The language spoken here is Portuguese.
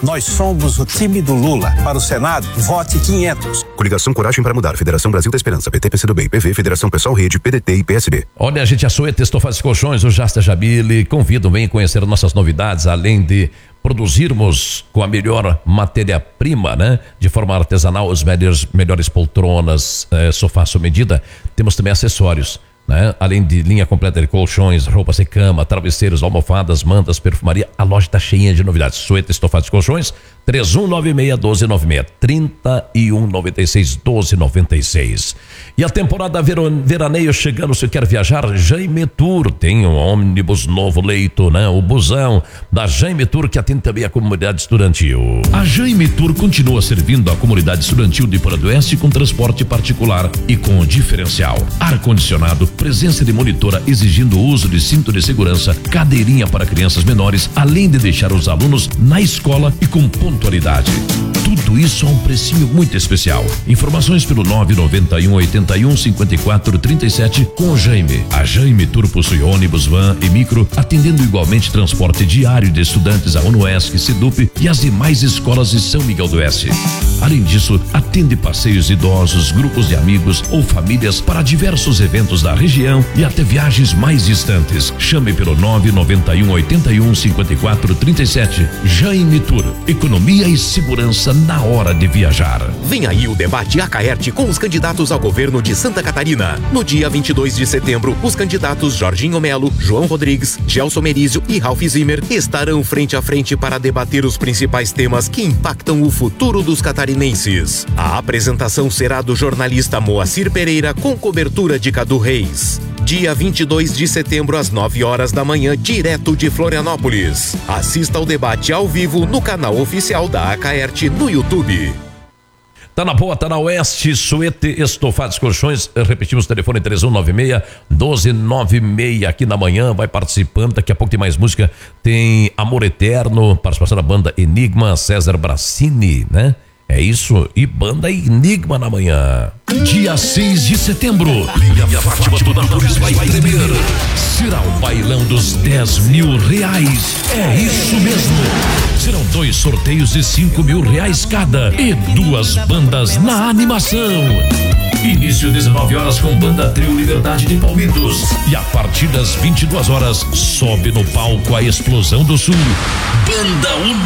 Nós somos o time do Lula. Para o Senado, vote 500. Coligação Coragem para Mudar, Federação Brasil da Esperança, PT, PCdoB, PV, Federação Pessoal Rede, PDT e PSB. Olha, gente, a Soeta Estofados e Colchões, o Jasta Jabili, convidam, venham conhecer nossas novidades, além de produzirmos com a melhor matéria-prima, né? De forma artesanal, os melhores poltronas, sofá sob medida, temos também acessórios, né? Além de linha completa de colchões, roupas de cama, travesseiros, almofadas, mantas, perfumaria, a loja está cheia de novidades. Soeta Estofados e Colchões, 3196-1296, 3196-1296. E a temporada veraneio chegando, se quer viajar, Jaime Tour, tem um ônibus novo leito, né? O busão da Jaime Tour, que atende também a comunidade estudantil. A Jaime Tour continua servindo a comunidade estudantil de Porã do Oeste com transporte particular e com diferencial, ar-condicionado, presença de monitora exigindo o uso de cinto de segurança, cadeirinha para crianças menores, além de deixar os alunos na escola e com pontualidade. Tudo isso a um precinho muito especial. Informações pelo 991815437 com o Jaime. A Jaime Tour possui ônibus, van e micro, atendendo igualmente transporte diário de estudantes a UNOESC, SEDUP e as demais escolas de São Miguel do Oeste. Além disso, atende passeios idosos, grupos de amigos ou famílias para diversos eventos da região e até viagens mais distantes. Chame pelo 991815437. Jaime Tour, economia e segurança na hora de viajar. Vem aí o debate Acaerte com os candidatos ao governo de Santa Catarina. No dia 22 de setembro, os candidatos Jorginho Melo, João Rodrigues, Gelson Merizio e Ralph Zimmer estarão frente a frente para debater os principais temas que impactam o futuro dos catarinenses. A apresentação será do jornalista Moacir Pereira com cobertura de Cadu Reis. Dia 22 de setembro às 9 horas da manhã, direto de Florianópolis. Assista ao debate ao vivo no canal oficial da Acaerte no YouTube. Tá na boa, tá na Oeste, Soeta Estofados Colchões, repetimos o telefone 3196-1296 aqui na manhã, vai participando, daqui a pouco tem mais música, tem Amor Eterno, participação da banda Enigma, César Bracini, né? É isso, e banda Enigma na manhã. Dia 6 de setembro, Linha Fátima do Nápoles vai tremer. Será o bailão dos 10 mil reais. É isso mesmo. Serão 2 sorteios de 5 mil reais cada e 2 bandas na animação. Início 19 horas com banda Trio Liberdade de Palmitos. E a partir das 22 horas sobe no palco a Explosão do Sul. Banda